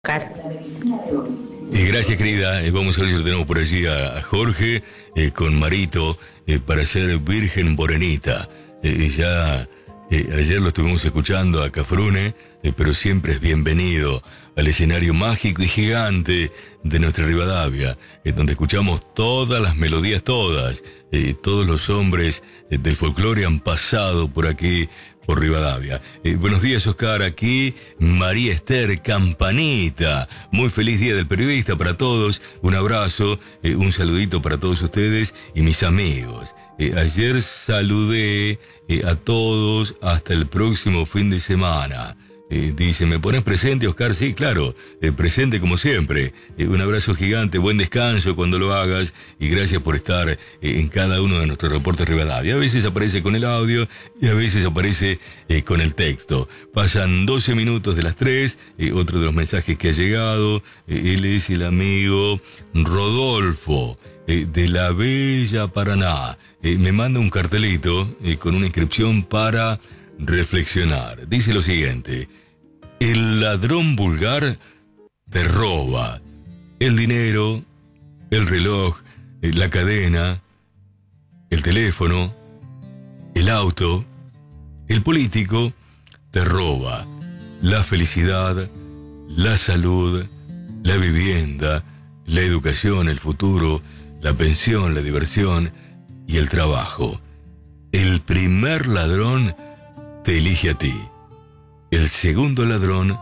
Gracias, querida. Vamos a ver si lo tenemos por allí a Jorge con Marito para ser Virgen Morenita. Ayer lo estuvimos escuchando a Cafrune, pero siempre es bienvenido al escenario mágico y gigante de nuestra Rivadavia, donde escuchamos todas las melodías, todos los hombres del folclore han pasado por aquí, por Rivadavia. Buenos días, Oscar, aquí María Esther Campanita. Muy feliz Día del Periodista para todos. Un abrazo, un saludito para todos ustedes y mis amigos. Ayer saludé a todos hasta el próximo fin de semana. Dice, ¿me pones presente, Oscar? Sí, claro, presente como siempre. Un abrazo gigante, buen descanso cuando lo hagas y gracias por estar en cada uno de nuestros reportes Rivadavia. A veces aparece con el audio y a veces aparece con el texto. Pasan 12 minutos de las 3, otro de los mensajes que ha llegado, él es el amigo Rodolfo de la Bella Paraná. Me manda un cartelito con una inscripción para reflexionar. Dice lo siguiente: el ladrón vulgar te roba el dinero, el reloj, la cadena, el teléfono, el auto. El político te roba la felicidad, la salud, la vivienda, la educación, el futuro, la pensión, la diversión y el trabajo. El primer ladrón te elige a ti. El segundo ladrón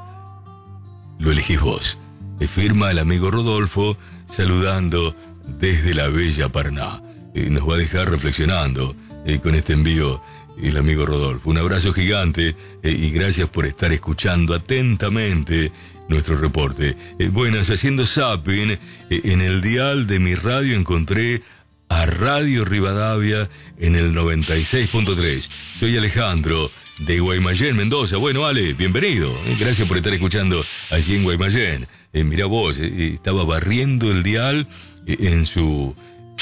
lo elegís vos. Firma el amigo Rodolfo, saludando desde la Bella Paraná. Nos va a dejar reflexionando con este envío el amigo Rodolfo. Un abrazo gigante y gracias por estar escuchando atentamente nuestro reporte. Buenas, haciendo zapping, en el dial de mi radio encontré a Radio Rivadavia en el 96.3. Soy Alejandro de Guaymallén, Mendoza. Bueno, Ale, bienvenido. Gracias por estar escuchando allí en Guaymallén. Mirá vos, estaba barriendo el dial en su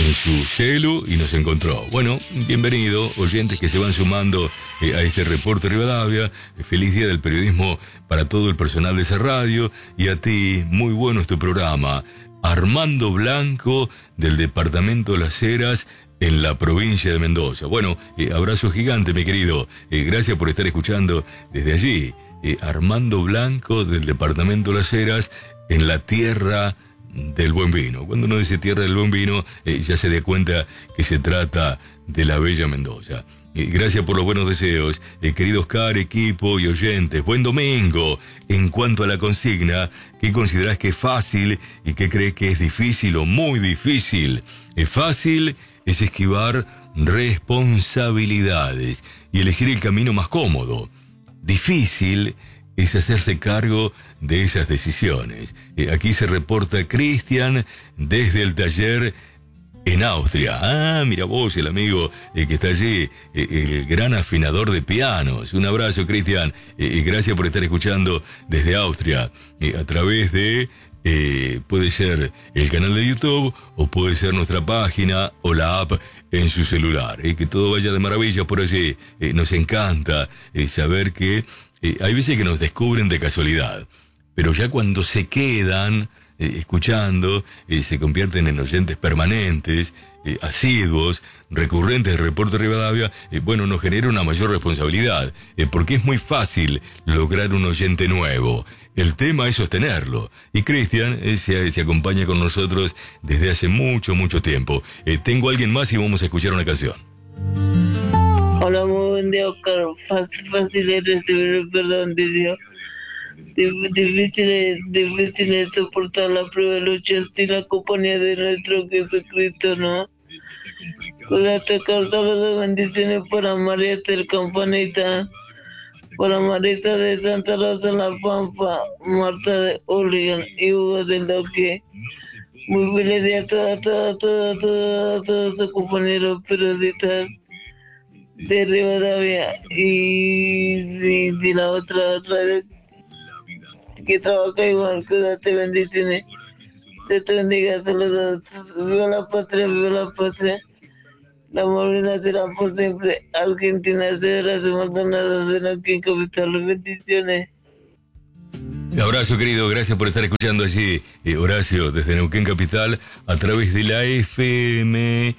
celu y nos encontró. Bueno, bienvenido, oyentes que se van sumando a este reporte Rivadavia. Feliz Día del Periodismo para todo el personal de esa radio y a ti, muy bueno es tu programa. Armando Blanco, del departamento de Las Heras, en la provincia de Mendoza. Bueno, abrazo gigante, mi querido. Gracias por estar escuchando desde allí. Armando Blanco, del departamento de Las Heras, en la tierra del buen vino. Cuando uno dice tierra del buen vino, ya se da cuenta que se trata de la bella Mendoza. Gracias por los buenos deseos, querido Oscar, equipo y oyentes. Buen domingo. En cuanto a la consigna, ¿qué considerás que es fácil y qué crees que es difícil o muy difícil? Es fácil, es esquivar responsabilidades y elegir el camino más cómodo. Difícil es hacerse cargo de esas decisiones. Aquí se reporta Cristian desde el taller en Austria. Ah, mira vos, el amigo que está allí, el gran afinador de pianos. Un abrazo, Cristian. Gracias por estar escuchando desde Austria. A través de, puede ser el canal de YouTube o puede ser nuestra página o la app en su celular. Que todo vaya de maravilla por allí. Nos encanta saber que hay veces que nos descubren de casualidad, pero ya cuando se quedan escuchando, se convierten en oyentes permanentes, asiduos, recurrentes del reporte Rivadavia. Bueno, nos genera una mayor responsabilidad, porque es muy fácil lograr un oyente nuevo. El tema es sostenerlo. Y Cristian se acompaña con nosotros desde hace mucho, mucho tiempo. Tengo a alguien más y vamos a escuchar una canción. Hola, muy buen día, Oscar. Fácil es recibir el perdón de Dios. Difícil es soportar la prueba de lucha sin la compañía de nuestro Jesucristo, ¿no? Cuídate, saludos de bendiciones para María Esther Campanita, para Marita de Santa Rosa en La Pampa, Marta de Urligan y Hugo del Doque. Muy feliz día a todos sus compañeros periodistas de Rivadavia y de la otra radio que trabaja igual. Cuídate, bendiciones. Dios te bendiga, saludos. Viva la patria, viva la patria. La Molina será por siempre. Argentina será su Maldonado, será quien capital. Bendiciones. Abrazo, querido, gracias por estar escuchando allí, Horacio, desde Neuquén Capital, a través de la FM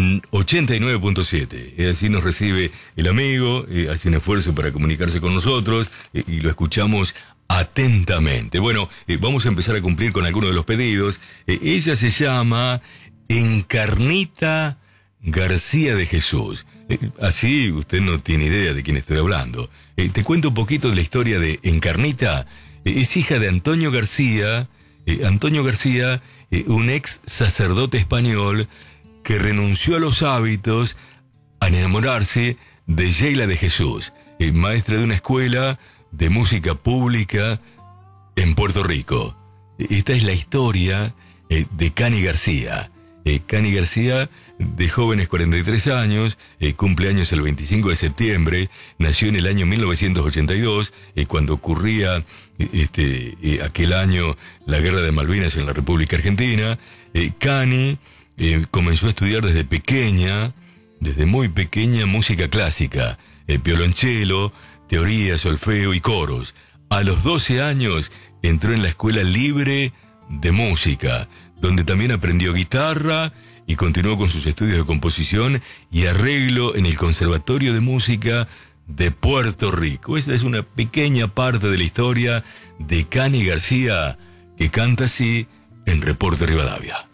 89.7. Así nos recibe el amigo, hace un esfuerzo para comunicarse con nosotros y lo escuchamos atentamente. Bueno, vamos a empezar a cumplir con algunos de los pedidos. Ella se llama Encarnita García de Jesús. Así usted no tiene idea de quién estoy hablando. Te cuento un poquito de la historia de Encarnita. Es hija de Antonio García. Antonio García, un ex sacerdote español que renunció a los hábitos a enamorarse de Sheila de Jesús, maestra de una escuela de música pública en Puerto Rico. Esta es la historia de Cani García. Cani García, de jóvenes 43 años, cumpleaños el 25 de septiembre, nació en el año 1982, cuando ocurría aquel año la Guerra de Malvinas en la República Argentina. Cani comenzó a estudiar desde muy pequeña, música clásica, violonchelo, teoría, solfeo y coros. A los 12 años entró en la Escuela Libre de Música, donde también aprendió guitarra y continuó con sus estudios de composición y arreglo en el Conservatorio de Música de Puerto Rico. Esta es una pequeña parte de la historia de Cani García, que canta así en Reporte Rivadavia.